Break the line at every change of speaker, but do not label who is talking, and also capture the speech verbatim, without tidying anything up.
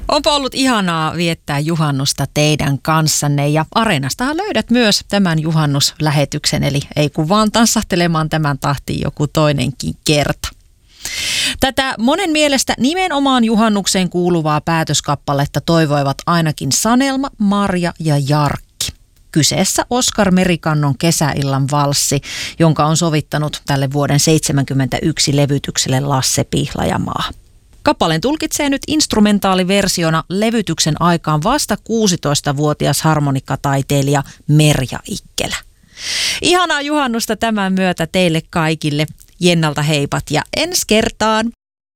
Onpa ollut ihanaa viettää juhannusta teidän kanssanne ja Areenastahan löydät myös tämän juhannuslähetyksen, eli ei kun vaan tanssahtelemaan tämän tahtiin joku toinenkin kerta. Tätä monen mielestä nimenomaan juhannukseen kuuluvaa päätöskappaletta toivoivat ainakin Sanelma, Marja ja Jarkki. Kyseessä Oskar Merikannon Kesäillan valssi, jonka on sovittanut tälle vuoden seitsemänkymmentäyksi levytykselle Lasse Pihlajamaa. Kappaleen tulkitsee nyt instrumentaaliversiona levytyksen aikaan vasta kuusitoistavuotias harmonikataiteilija Merja Ikkelä. Ihanaa juhannusta tämän myötä teille kaikille. Jennalta heipat ja ensi kertaan!